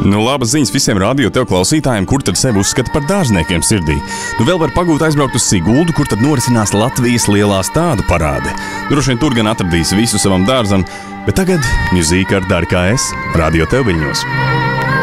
Nu, labas ziņas visiem radio tev klausītājiem, kur tad sevi uzskata par dārzniekiem sirdī. Nu, vēl var pagūt aizbraukt uz Siguldu, kur tad norisinās Latvijas lielā stādu parāde. Droši vien tur gan atradīs visu savam dārzam, bet tagad mūzika ar Dari kā es, radio tev viļņos.